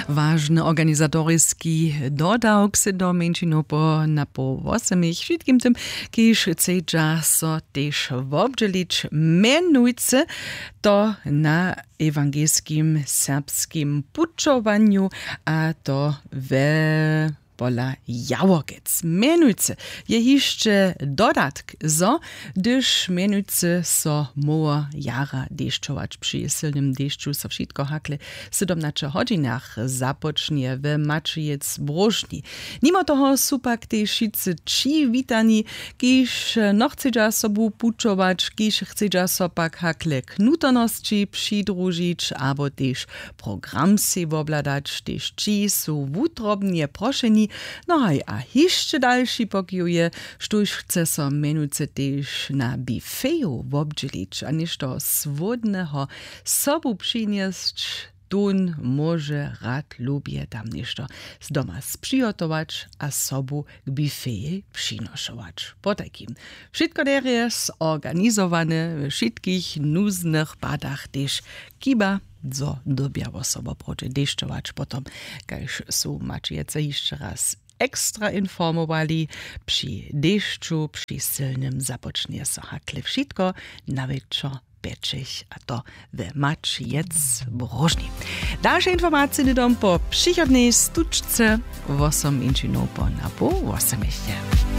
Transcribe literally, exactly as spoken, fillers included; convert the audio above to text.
ważny organizatorski dodawk se do mężczyzn na po osemich. Wszystkim tym, kiż chcedza so też wobdzielić, mianujce to na ewangelskim serbskim puczowaniu, a to we pola Jałogec. Mianujce je jeszcze dodatk zo, gdyż mianujce so moło jara deszczować przy silnym deszczu, so wszystko hakle siedemnaście hodzinach zapocznie w Maczyjec Brożni. Mimo toho są pak te wszyscy ci witani, kiż no chcedza sobu puczować, kiż chcedza so pak hakle knutoności przydružić, abo też program se wobladać, też ci są wutrobnie proszeni. No hej, a jeszcze dalszy pokój, sztuż chce so mianujce też na bifeju wobdzielić, a ništo swodnego sobu przynieść, tun może rad lubię tam ništo z doma sprzygotować, a sobu k bifeje przynoszować. Po takim. Wszystko jest zorganizowane w wszystkich nuznych badach też kiba, co dobiało sobie procie deszczować potom, kajż są Maczyjece jeszcze raz ekstra informowali przy deszczu, przy silnym zapocznie so hakle wszystko na wieczór peczeć, a to w Maczyjec Brożni. Dalsze informacje dodam po przychodnej stuczce osiem inczynów po na po osiem.